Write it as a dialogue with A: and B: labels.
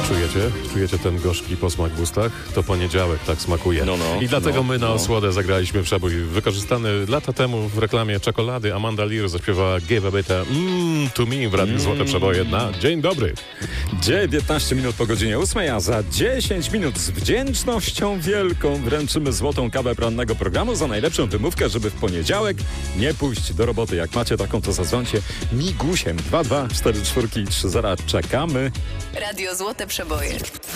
A: Czujecie ten gorzki posmak w ustach? To poniedziałek tak smakuje. I dlatego my na osłodę zagraliśmy przebój wykorzystany lata temu w reklamie czekolady. Amanda Lear zaśpiewała Give a Bit to Me w Radiu Złote Przeboje na Dzień Dobry.
B: 19 minut po godzinie 8, a za 10 minut z wdzięcznością wielką wręczymy złotą kawę porannego programu za najlepszą wymówkę, żeby w poniedziałek nie pójść do roboty. Jak macie taką, to zadzwońcie migusiem 224430. Czekamy.
C: Radio Złote Przeboje.